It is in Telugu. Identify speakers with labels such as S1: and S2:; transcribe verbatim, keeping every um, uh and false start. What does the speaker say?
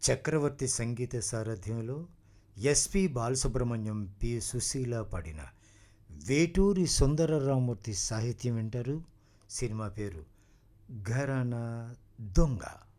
S1: చక్రవర్తి సంగీత సారథ్యంలో ఎస్పి బాలసుబ్రహ్మణ్యం, పి సుశీల పాడిన వేటూరి సుందరరామూర్తి సాహిత్యం వింటారు. సినిమా పేరు ఘరానా దొంగ.